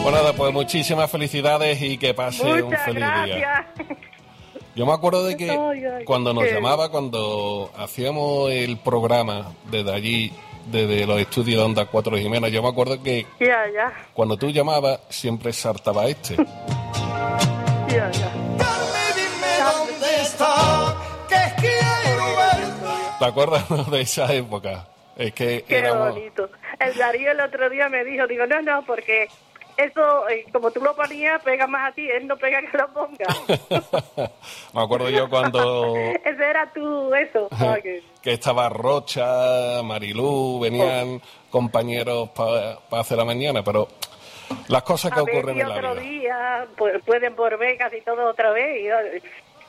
Bueno, pues muchísimas felicidades y que pase un feliz día. Yo me acuerdo de que cuando nos llamaba, cuando hacíamos el programa desde allí, desde los estudios de Onda 4 de Jimena, yo me acuerdo que cuando tú llamabas siempre saltaba este. ¿Te acuerdas de esa época? Es que qué bonito. El Darío el otro día me dijo, digo, no, porque eso, como tú lo ponías, pega más a ti, él no pega que lo ponga. Me acuerdo yo cuando... Ese era tú, eso. Que estaba Rocha, Marilú, venían compañeros para hacer la mañana, pero las cosas que ocurren en la vida. Otro día, pueden por becas y todo otra vez.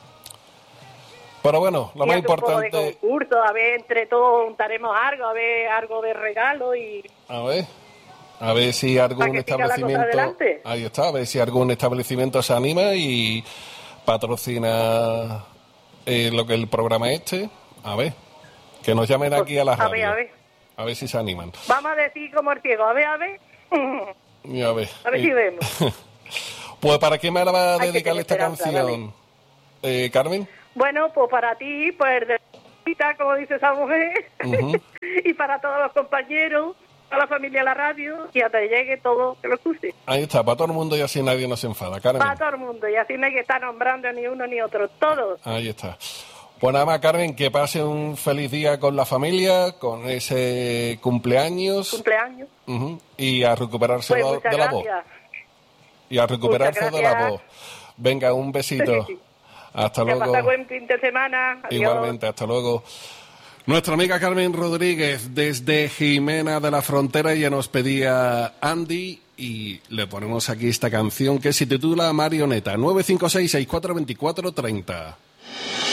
Pero bueno, lo más importante... Un poco de concurso, a ver, entre todos juntaremos algo, a ver, algo de regalo y... A ver si algún establecimiento... Ahí está, a ver si algún establecimiento se anima y patrocina lo que el programa este. A ver, que nos llamen aquí a la radio. A ver si se animan. Vamos a decir como el ciego, a ver. Y a ver si vemos. Pues ¿para qué me la va a dedicar esta canción, Carmen? Bueno, pues para ti, pues de como dice esa mujer, y para todos los compañeros, a la familia de la radio, y hasta llegue todo que lo escuche. Ahí está, para todo el mundo y así nadie nos enfada, Carmen. Para todo el mundo, y así no hay que estar nombrando ni uno ni otro, todos. Ahí está. Pues nada más, Carmen, que pase un feliz día con la familia, con ese cumpleaños. Y a recuperarse de la voz. Y a recuperarse de la voz. Venga, un besito. Hasta luego. Pasa buen fin de semana. Adiós. Igualmente, hasta luego. Nuestra amiga Carmen Rodríguez, desde Jimena de la Frontera, ella nos pedía Andy y le ponemos aquí esta canción que se titula Marioneta. 956-6424-30.